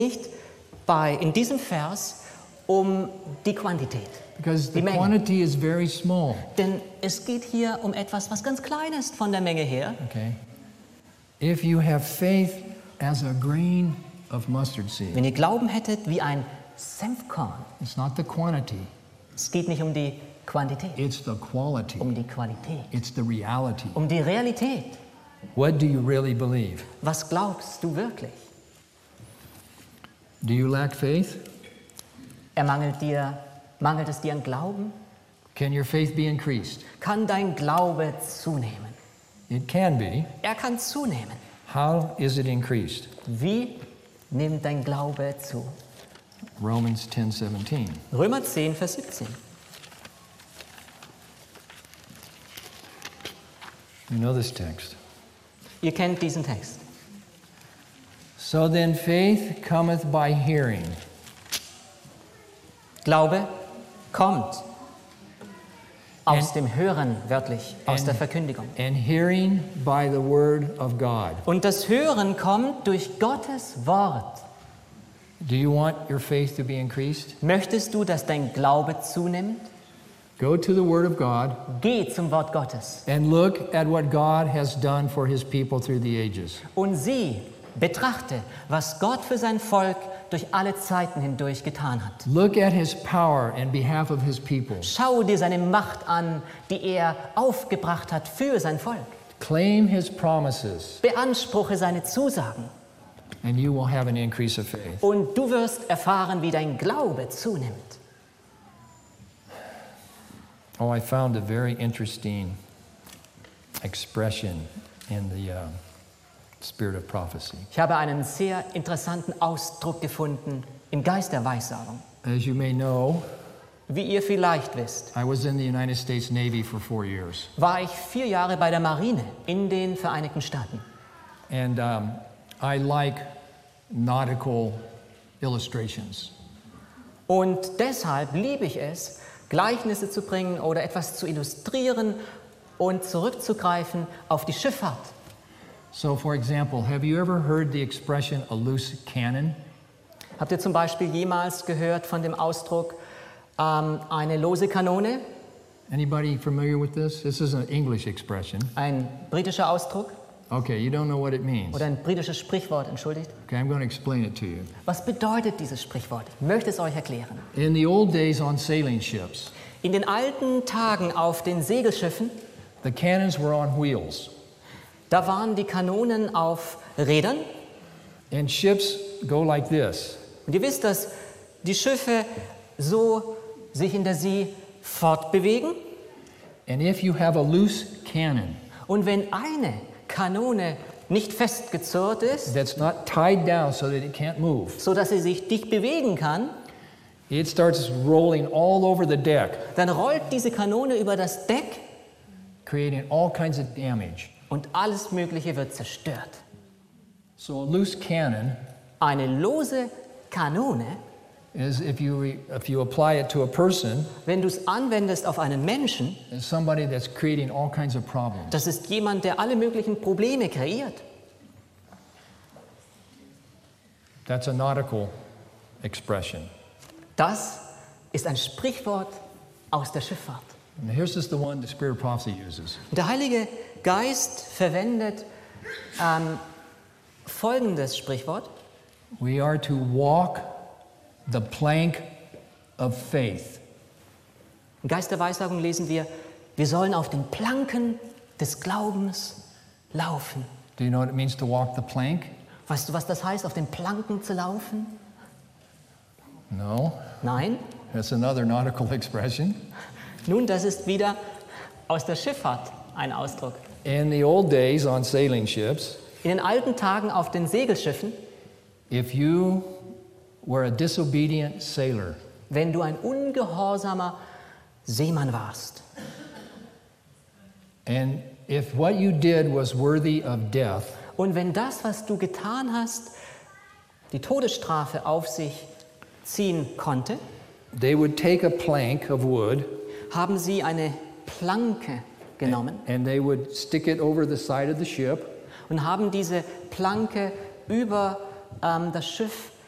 nicht in diesem Vers um die Quantität. Because the Die Menge. quantity is very small. Denn es geht hier um etwas, was ganz klein ist von der Menge her. Okay. If you have faith as a grain of mustard seed, Wenn ihr Glauben hättet wie ein Senfkorn, it's not the quantity, es geht nicht um die Quantität, it's the quality, um die Qualität, it's the reality. um die Realität. What do you really believe? Was glaubst du wirklich? Do you lack faith? Mangelt es dir an Glauben? Can your faith be increased? Kann dein Glaube zunehmen? It can be. Er kann zunehmen. How is it increased? Wie nimmt dein Glaube zu? Romans 10:17. Römer 10, Vers 17. You know this text. Ihr kennt diesen Text. So then faith cometh by hearing. Glaube kommt aus And- dem Hören, wörtlich, aus and- der Verkündigung. And hearing by the word of God. Und das Hören kommt durch Gottes Wort. Do you want your faith to be increased? Möchtest du, dass dein Glaube zunimmt? Go to the word of God Geh zum Wort Gottes and look at what God has done for his people through the ages. und betrachte, was Gott für sein Volk durch alle Zeiten hindurch getan hat. Look at his power in behalf of his people. Schau dir seine Macht an, die er aufgebracht hat für sein Volk. Claim his promises, Beanspruche seine Zusagen and you will have an increase of faith. und du wirst erfahren, wie dein Glaube zunimmt. Oh, I found a very interesting expression in the spirit of prophecy. Ich habe einen sehr interessanten Ausdruck gefunden im Geist der Weissagung. As you may know, Wie ihr vielleicht wisst, I was in the United States Navy for 4 years. war ich 4 Jahre bei der Marine in den Vereinigten Staaten. And I like nautical illustrations. Und deshalb liebe ich es, Gleichnisse zu bringen oder etwas zu illustrieren und zurückzugreifen auf die Schifffahrt. So, for example, have you ever heard the expression a loose cannon? Habt ihr zum Beispiel jemals gehört von dem Ausdruck eine lose Kanone? Anybody familiar with this? This is an English expression. Ein britischer Ausdruck Okay, you don't know what it means. oder ein britisches Sprichwort, entschuldigt. Okay, I'm going to explain it to you. Was bedeutet dieses Sprichwort? Ich möchte es euch erklären. In the old days on sailing ships, In den alten Tagen auf den Segelschiffen, the cannons were on wheels, da waren die Kanonen auf Rädern. and ships go like this. Und ihr wisst, dass die Schiffe so sich in der See fortbewegen. And if you have a loose cannon Und wenn eine Kanone nicht festgezurrt ist, that's not tied down so that it can't move, sodass sie sich dicht bewegen kann, it starts rolling all over the deck, dann rollt diese Kanone über das Deck creating all kinds of damage. und alles Mögliche wird zerstört. So a loose cannon Eine lose Kanone, is, if you apply it to a person, wenn du es anwendest auf einen Menschen, is somebody that's creating all kinds of problems. das ist jemand, der alle möglichen Probleme kreiert. That's a nautical expression. Das ist ein Sprichwort aus der Schifffahrt. And here's just the one the Spirit of Prophecy uses. Der Heilige Geist verwendet folgendes Sprichwort. We are to walk the plank of faith. Im Geist der Weissagung lesen wir sollen auf den Planken des Glaubens laufen. Do you know what it means to walk the plank? Weißt du, was das heißt, auf den Planken zu laufen? No, Nein? that's another nautical expression. Nun, das ist wieder aus der Schifffahrt ein Ausdruck. In the old days on sailing ships, In den alten Tagen auf den Segelschiffen, if you were a disobedient sailor, wenn du ein ungehorsamer Seemann warst and if what you did was worthy of death, und wenn das, was du getan hast, die Todesstrafe auf sich ziehen konnte, they would take a plank of wood haben sie eine Planke genommen and they would stick it over the side of the ship, und haben diese Planke über das Schiff